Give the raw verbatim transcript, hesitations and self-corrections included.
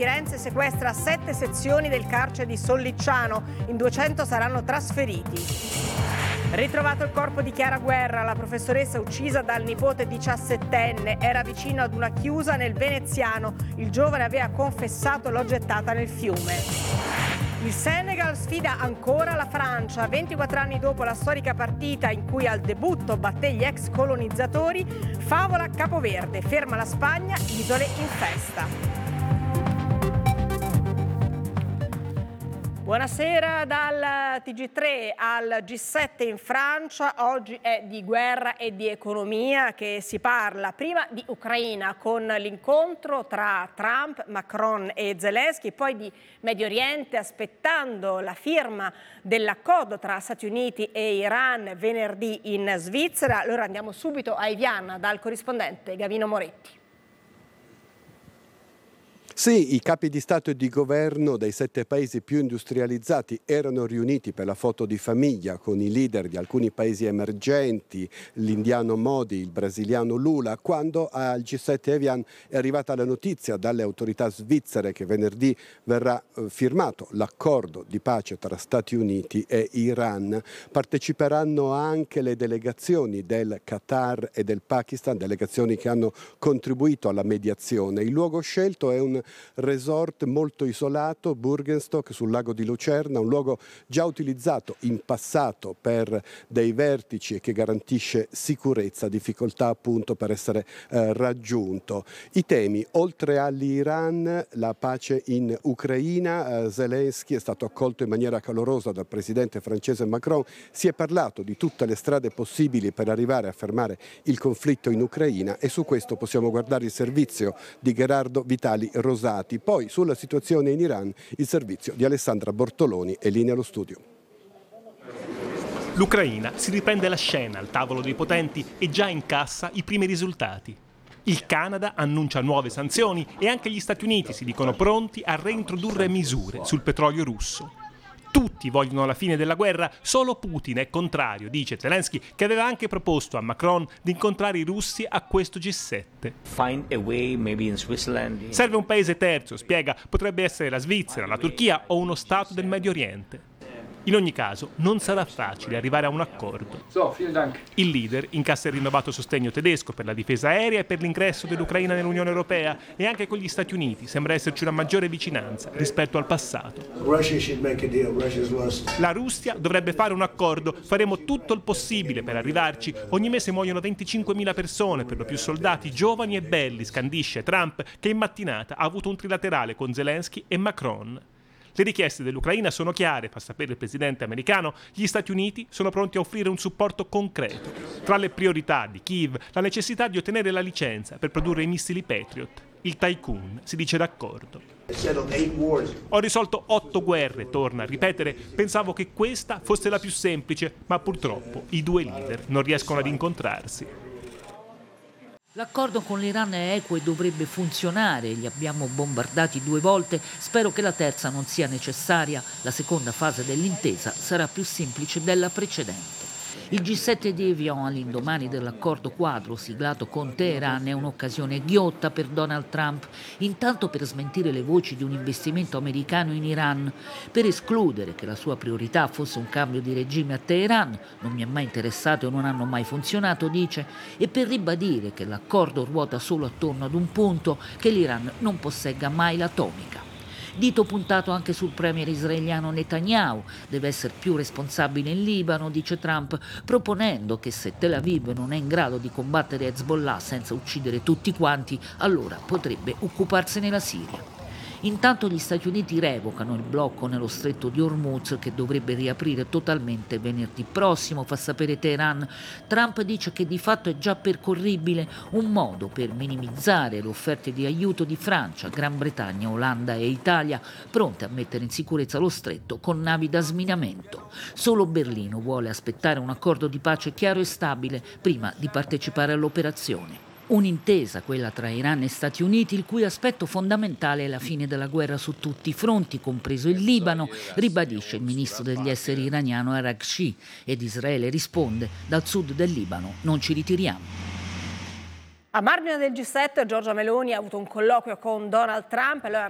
Firenze sequestra sette sezioni del carcere di Sollicciano, in duecento saranno trasferiti. Ritrovato il corpo di Chiara Guerra, la professoressa uccisa dal nipote diciassettenne, era vicino ad una chiusa nel Veneziano. Il giovane aveva confessato, l'ho gettata nel fiume. Il Senegal sfida ancora la Francia. ventiquattro anni dopo la storica partita in cui al debutto batté gli ex colonizzatori, favola Capoverde, ferma la Spagna, isole in festa. Buonasera dal T G tre al G sette in Francia. Oggi è di guerra e di economia che si parla. Prima di Ucraina con l'incontro tra Trump, Macron e Zelensky, poi di Medio Oriente aspettando la firma dell'accordo tra Stati Uniti e Iran venerdì in Svizzera. Allora andiamo subito a Evian dal corrispondente Gavino Moretti. Sì, i capi di Stato e di Governo dei sette paesi più industrializzati erano riuniti per la foto di famiglia con i leader di alcuni paesi emergenti, l'indiano Modi, il brasiliano Lula, quando al G sette Evian è arrivata la notizia dalle autorità svizzere che venerdì verrà firmato l'accordo di pace tra Stati Uniti e Iran. Parteciperanno anche le delegazioni del Qatar e del Pakistan, delegazioni che hanno contribuito alla mediazione. Il luogo scelto è un resort molto isolato, Bürgenstock, sul lago di Lucerna, un luogo già utilizzato in passato per dei vertici e che garantisce sicurezza, difficoltà appunto per essere eh, raggiunto. I temi, oltre all'Iran, la pace in Ucraina, eh, Zelensky è stato accolto in maniera calorosa dal presidente francese Macron, si è parlato di tutte le strade possibili per arrivare a fermare il conflitto in Ucraina e su questo possiamo guardare il servizio di Gerardo Vitali Rosati. Poi sulla situazione in Iran il servizio di Alessandra Bortoloni è linea allo studio. L'Ucraina si riprende la scena al tavolo dei potenti e già incassa i primi risultati. Il Canada annuncia nuove sanzioni e anche gli Stati Uniti si dicono pronti a reintrodurre misure sul petrolio russo. Tutti vogliono la fine della guerra, solo Putin è contrario, dice Zelensky, che aveva anche proposto a Macron di incontrare i russi a questo G sette. Find a way, maybe in Switzerland. Serve un paese terzo, spiega, potrebbe essere la Svizzera, la Turchia o uno stato del Medio Oriente. In ogni caso, non sarà facile arrivare a un accordo. Il leader incassa il rinnovato sostegno tedesco per la difesa aerea e per l'ingresso dell'Ucraina nell'Unione Europea e anche con gli Stati Uniti sembra esserci una maggiore vicinanza rispetto al passato. La Russia dovrebbe fare un accordo, faremo tutto il possibile per arrivarci. Ogni mese muoiono venticinquemila persone, per lo più soldati giovani e belli, scandisce Trump, che in mattinata ha avuto un trilaterale con Zelensky e Macron. Le richieste dell'Ucraina sono chiare, fa sapere il presidente americano. Gli Stati Uniti sono pronti a offrire un supporto concreto. Tra le priorità di Kiev, la necessità di ottenere la licenza per produrre i missili Patriot. Il Tycoon si dice d'accordo. Ho risolto otto guerre, torna a ripetere. Pensavo che questa fosse la più semplice, ma purtroppo i due leader non riescono ad incontrarsi. L'accordo con l'Iran è equo e dovrebbe funzionare, li abbiamo bombardati due volte, spero che la terza non sia necessaria, la seconda fase dell'intesa sarà più semplice della precedente. Il G sette di Evian all'indomani dell'accordo quadro siglato con Teheran è un'occasione ghiotta per Donald Trump, intanto per smentire le voci di un investimento americano in Iran, per escludere che la sua priorità fosse un cambio di regime a Teheran, non mi è mai interessato e non hanno mai funzionato, dice, e per ribadire che l'accordo ruota solo attorno ad un punto, che l'Iran non possegga mai l'atomica. Dito puntato anche sul premier israeliano Netanyahu, deve essere più responsabile in Libano, dice Trump, proponendo che se Tel Aviv non è in grado di combattere Hezbollah senza uccidere tutti quanti, allora potrebbe occuparsene la Siria. Intanto gli Stati Uniti revocano il blocco nello stretto di Hormuz che dovrebbe riaprire totalmente venerdì prossimo, fa sapere Teheran. Trump dice che di fatto è già percorribile, un modo per minimizzare le offerte di aiuto di Francia, Gran Bretagna, Olanda e Italia, pronte a mettere in sicurezza lo stretto con navi da sminamento. Solo Berlino vuole aspettare un accordo di pace chiaro e stabile prima di partecipare all'operazione. Un'intesa, quella tra Iran e Stati Uniti, il cui aspetto fondamentale è la fine della guerra su tutti i fronti, compreso il Libano, ribadisce il ministro degli esteri iraniano Araghchi, ed Israele risponde: dal sud del Libano non ci ritiriamo. A margine del G sette, Giorgia Meloni ha avuto un colloquio con Donald Trump. Allora